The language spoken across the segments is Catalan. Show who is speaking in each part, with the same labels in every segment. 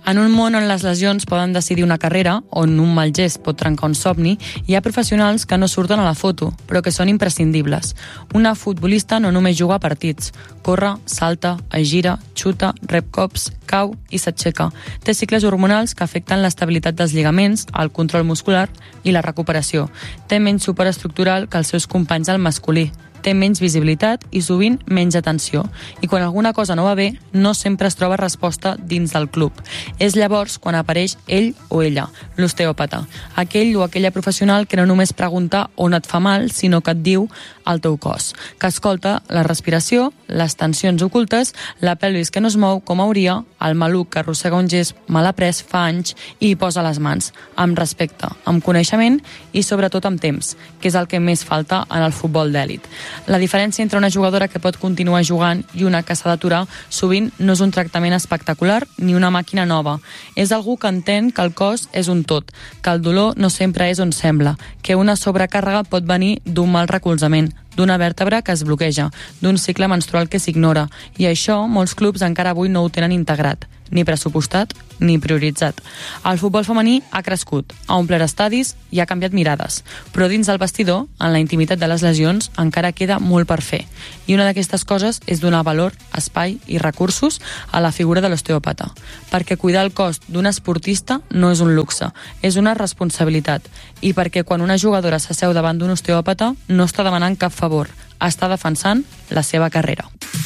Speaker 1: En un món on les lesions poden decidir una carrera, on un mal gest pot trencar un somni, hi ha professionals que no surten a la foto, però que són imprescindibles. Una futbolista no només juga a partits. Corre, salta, es gira, xuta, rep cops, cau i s'aixeca. Té cicles hormonals que afecten l'estabilitat dels lligaments, el control muscular i la recuperació. Té menys suport estructural que els seus companys al masculí. Té menys visibilitat i sovint menys atenció. I quan alguna cosa no va bé, no sempre es troba resposta dins del club. És llavors quan apareix ell o ella, l'osteòpata. Aquell o aquella professional que no només pregunta on et fa mal, sinó que et diu el teu cos, que escolta la respiració, les tensions ocultes, la pelvis que no es mou com hauria, el maluc que arrossega un gest mal après fa anys i hi posa les mans, amb respecte, amb coneixement i sobretot amb temps, que és el que més falta en el futbol d'èlit. La diferència entre una jugadora que pot continuar jugant i una que s'ha d'aturar sovint no és un tractament espectacular ni una màquina nova. És algú que entén que el cos és un tot, que el dolor no sempre és on sembla, que una sobrecàrrega pot venir d'un mal recolzament, d'una vèrtebra que es bloqueja, d'un cicle menstrual que s'ignora, i això molts clubs encara avui no ho tenen integrat, ni pressupostat ni prioritzat. El futbol femení ha crescut, ha omplert estadis i ha canviat mirades, però dins del vestidor, en la intimitat de les lesions, encara queda molt per fer. I una d'aquestes coses és donar valor, espai i recursos a la figura de l'osteòpata, perquè cuidar el cos d'un esportista no és un luxe, és una responsabilitat, i perquè quan una jugadora s'asseu davant d'un osteòpata no està demanant cap favor, està defensant la seva carrera.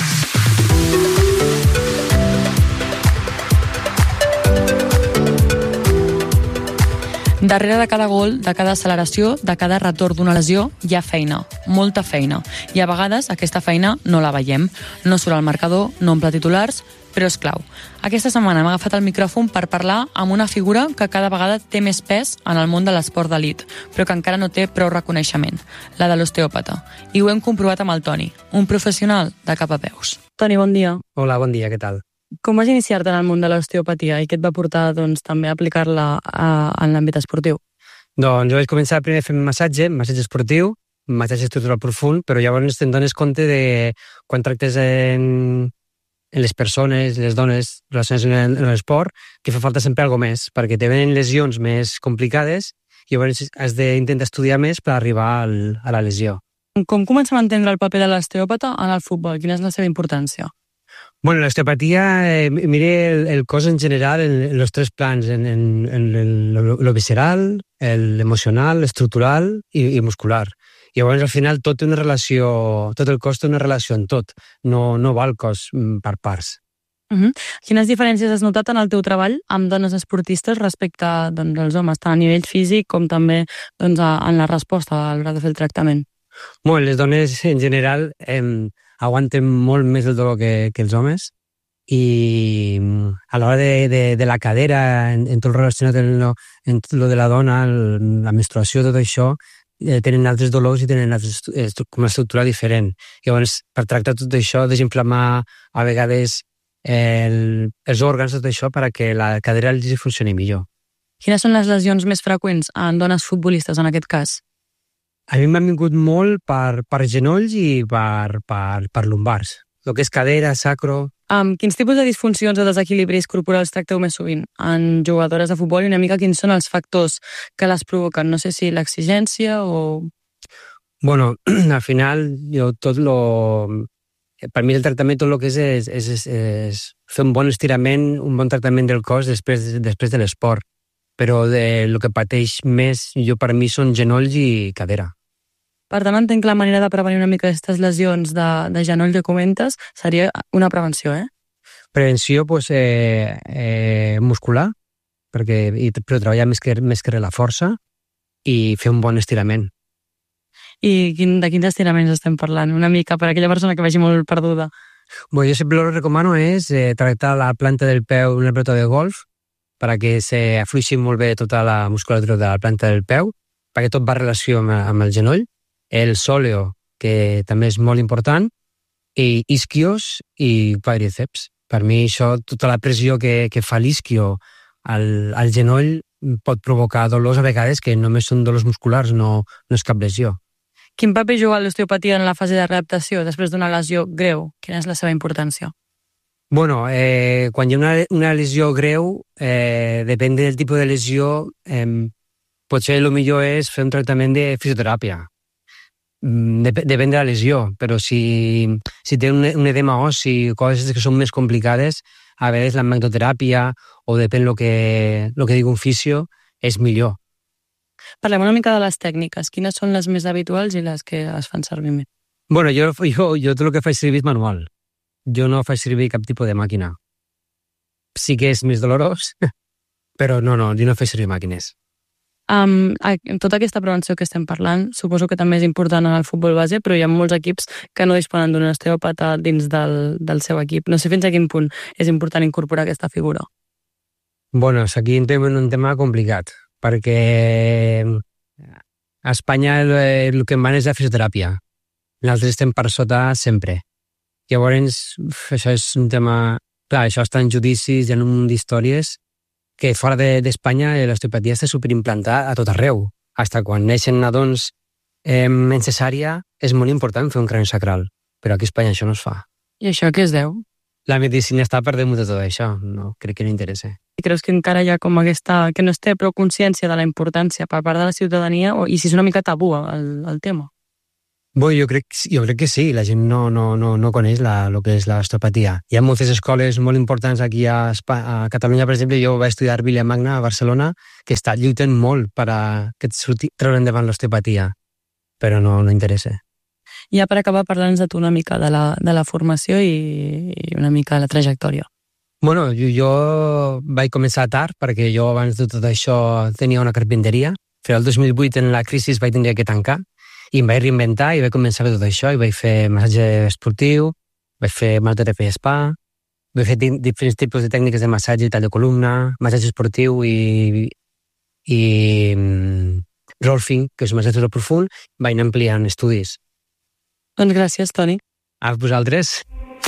Speaker 1: Darrere de cada gol, de cada acceleració, de cada retorn d'una lesió, hi ha feina, molta feina. I a vegades aquesta feina no la veiem. No surt al marcador, no omple titulars, però és clau. Aquesta setmana hem agafat el micròfon per parlar amb una figura que cada vegada té més pes en el món de l'esport d'elit, però que encara no té prou reconeixement, la de l'osteòpata. I ho hem comprovat amb el Toni, un professional de cap a peus. Toni, bon dia.
Speaker 2: Hola, bon dia, què tal?
Speaker 1: Com vas iniciar-te en el món de l'osteopatia i què et va portar també a aplicar-la en l'àmbit esportiu?
Speaker 2: Doncs jo vaig començar primer fent massatge esportiu, massatge estructural profund, però llavors te'n dones compte de quan tractes en les persones, les dones relacionades en l'esport, que fa falta sempre alguna més, perquè te venen lesions més complicades i llavors has d'intentar estudiar més per arribar a la lesió.
Speaker 1: Com comencem a entendre el paper de l'osteòpata en el futbol? Quina és la seva importància?
Speaker 2: Bueno, l'osteopatia mira el cos en general en los tres plans, en lo visceral, l'emocional, l'estructural i muscular. I llavors al final tot té una relació, tot el cos té una relació en tot, no va el cos per parts.
Speaker 1: Quines diferències has notat en el teu treball amb dones esportistes respecte als homes, tant a nivell físic com també en la resposta a l'hora de fer el tractament?
Speaker 2: Bueno, les dones en general aguanten molt més el dolor que els homes i a l'hora de la cadera, en tot relacionat amb lo de la dona, la menstruació, tot això, tenen altres dolors i tenen com una estructura diferent. Llavors, per tractar tot això, desinflamar a vegades els òrgans, tot això, perquè la cadera els funcioni millor.
Speaker 1: Quines són les lesions més freqüents en dones futbolistes, en aquest cas?
Speaker 2: A mi m'han vingut molt per genolls i per lumbars. El que és cadera, sacro...
Speaker 1: Quins tipus de disfuncions o desequilibris corporals tracteu més sovint en jugadores de futbol i una mica quins són els factors que les provoquen? No sé si l'exigència o...
Speaker 2: Bueno, al final, per mi el tractament tot el que és fer un bon estirament, un bon tractament del cos després de l'esport. Però el que pateix més, per mi, són genolls i cadera.
Speaker 1: Per tant, entenc que la manera de prevenir una mica aquestes lesions de genoll que comentes seria una prevenció,
Speaker 2: Prevenció muscular, però treballar més que la força i fer un bon estirament.
Speaker 1: I de quins estiraments estem parlant? Una mica per a aquella persona que vagi molt perduda.
Speaker 2: Bueno, jo sempre el que recomano és tractar la planta del peu una pelota de golf perquè s'afluixi molt bé tota la musculatura de la planta del peu, perquè tot va en relació amb el genoll, el sòleo, que també és molt important, i isquios i quadríceps. Per mi això, tota la pressió que fa l'isquio al genoll pot provocar dolors a vegades que només són dolors musculars, no és cap lesió.
Speaker 1: Quin paper juga l'osteopatia en la fase de readaptació després d'una lesió greu? Quina és la seva importància?
Speaker 2: Bueno, quan hi ha una lesió greu, depèn del tipus de lesió, potser el millor és fer un tractament de fisioteràpia. Depèn de la lesió, però si té un edema ossi, coses que són més complicades, a vegades la magnoteràpia o depèn el que digui un fisio, és millor.
Speaker 1: Parlem una mica de les tècniques. Quines són les més habituals i les que es fan servir més?
Speaker 2: Bueno, jo tot el que faig servir és manual. Jo no faig servir cap tipus de màquina. Sí que és més dolorós, però no, jo no faig servir màquines.
Speaker 1: Tota aquesta prevenció que estem parlant, suposo que també és important en el futbol base, però hi ha molts equips que no disponen d'un osteòpata dins del seu equip. No sé fins a quin punt és important incorporar aquesta figura.
Speaker 2: Bueno, aquí entrem en un tema complicat, perquè a Espanya el que en van és la fisioteràpia. Nosaltres estem per sota sempre. Llavors, això és un tema... Clar, això està en judicis i en un munt d'històries que fora d'Espanya l'osteopatia està superimplantada a tot arreu. Hasta quan neixen nadons en cesària és molt important fer un crani sacral, però aquí a Espanya això no es fa.
Speaker 1: I això què es deu?
Speaker 2: La medicina està per damunt de tot això, no crec que no interessa.
Speaker 1: I creus que encara hi ha com aquesta... que no es té prou consciència de la importància per part de la ciutadania i si és una mica tabú el tema?
Speaker 2: Bé, jo crec que sí, la gent no coneix el que és l'osteopatia. Hi ha moltes escoles molt importants aquí a Catalunya, per exemple, jo vaig estudiar Vila Magna a Barcelona, que està lluitant molt per que treure endavant l'osteopatia, però no interessa.
Speaker 1: Ja per acabar, parla'ns de tu una mica de la formació i una mica de la trajectòria.
Speaker 2: Bueno, jo vaig començar tard, perquè jo abans de tot això tenia una carpinteria, però el 2008 en la crisi vaig tenir que tancar, i em vaig reinventar i vaig començar a fer tot això i vaig fer massatge esportiu, vaig fer massoteràpia spa, vaig fer diferents tipus de tècniques de massatge, tall de columna, massatge esportiu i rolfing, que és un massatge profund, vaig anar ampliant estudis.
Speaker 1: Doncs gràcies, Toni.
Speaker 2: A vosaltres.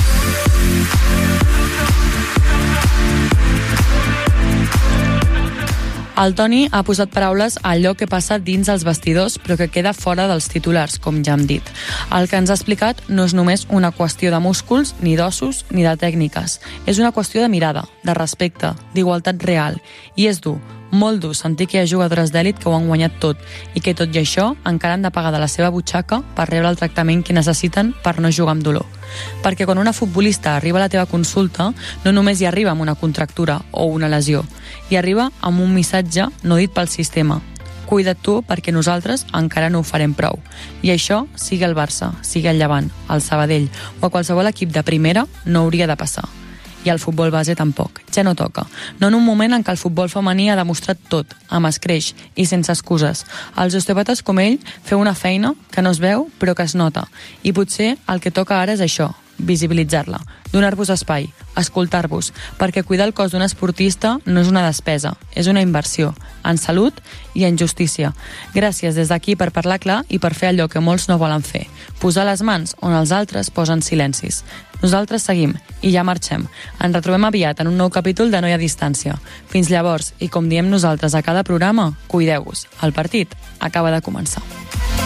Speaker 1: El Toni ha posat paraules a allò que passa dins els vestidors però que queda fora dels titulars, com ja hem dit. El que ens ha explicat no és només una qüestió de músculs, ni d'ossos, ni de tècniques. És una qüestió de mirada, de respecte, d'igualtat real. I és dur, molt dur, sentir que hi ha jugadores d'èlit que ho han guanyat tot i que tot i això encara han de pagar de la seva butxaca per rebre el tractament que necessiten per no jugar amb dolor. Perquè quan una futbolista arriba a la teva consulta, no només hi arriba amb una contractura o una lesió, hi arriba amb un missatge no dit pel sistema. Cuida't tu perquè nosaltres encara no ho farem prou. I això, sigui el Barça, sigui el Llevant, el Sabadell o a qualsevol equip de primera, no hauria de passar. I el futbol base tampoc, ja no toca. No en un moment en què el futbol femení ha demostrat tot, amb escreix i sense excuses. Els osteòpates com ell feu una feina que no es veu però que es nota. I potser el que toca ara és això, visibilitzar-la, donar-vos espai, escoltar-vos, perquè cuidar el cos d'un esportista no és una despesa, és una inversió, en salut i en justícia. Gràcies des d'aquí per parlar clar i per fer allò que molts no volen fer, posar les mans on els altres posen silencis. Nosaltres seguim i ja marxem. Ens retrobem aviat en un nou capítol de No hi ha distància. Fins llavors, i com diem nosaltres a cada programa, cuideu-vos. El partit acaba de començar.